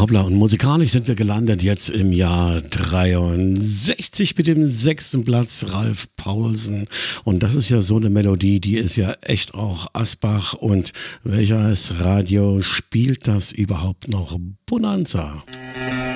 Hoppla, und musikalisch sind wir gelandet jetzt im Jahr 63 mit dem 6. Platz, Ralf Paulsen. Und das ist ja so eine Melodie, die ist ja echt auch Asbach. Und welches Radio spielt das überhaupt noch? Bonanza.